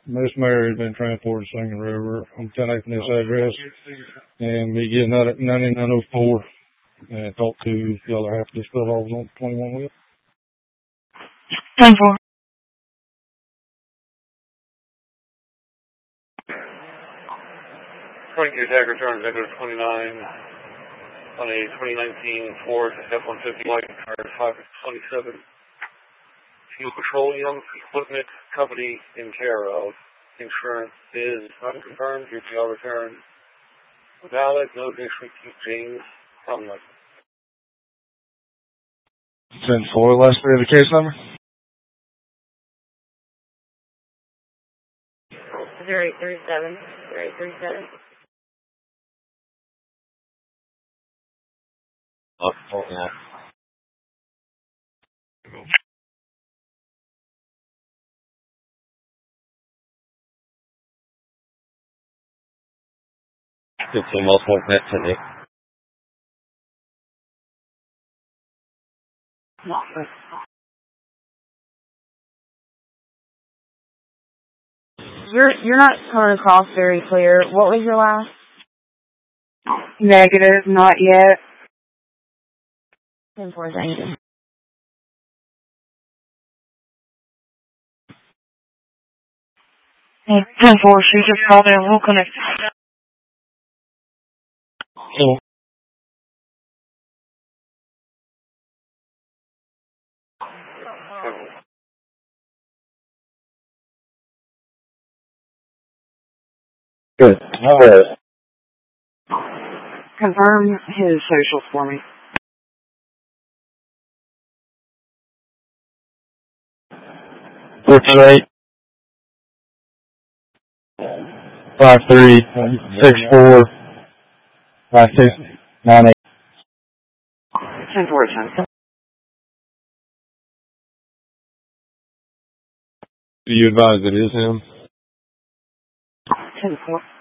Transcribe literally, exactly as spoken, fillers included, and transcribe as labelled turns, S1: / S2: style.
S1: Miss Mary's been transported to Singing River. I'm ten eight from this address. And we getting out at ninety-nine oh four and talk to the other half of this club I was on twenty-one with.
S2: ten four.
S3: twenty-two tag return, negative twenty-nine on a twenty nineteen Ford F one fifty light car, five twenty-seven. Fuel Petroleum Equipment Company in care of. Insurance is unconfirmed. U P R return valid. No district. James Crumlin.
S1: ten four, last three of the case number.
S2: zero eight three seven. zero eight three seven.
S3: Oh, yeah. It's a multiple net today.
S2: You're you're not coming across very clear. What was your last?
S4: Negative, not yet.
S2: ten four, thank you.
S4: ten four, she just called in. We'll connect.
S1: Hello.
S3: Good. All right.
S4: Confirm his socials for me.
S1: four two eight, five three, six four, five six, nine eight.
S4: ten four, ten.
S1: Do you advise it is him?
S4: ten four.